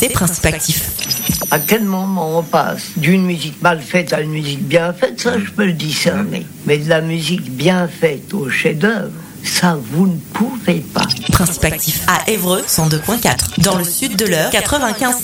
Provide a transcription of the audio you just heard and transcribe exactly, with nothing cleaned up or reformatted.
des principes actifs. À quel moment on passe d'une musique mal faite à une musique bien faite, ça je peux le discerner. Mais de la musique bien faite au chef-d'œuvre, ça vous ne pouvez pas. Principe actif à Évreux cent deux virgule quatre. Dans le sud de l'Eure, quatre-vingt-quinze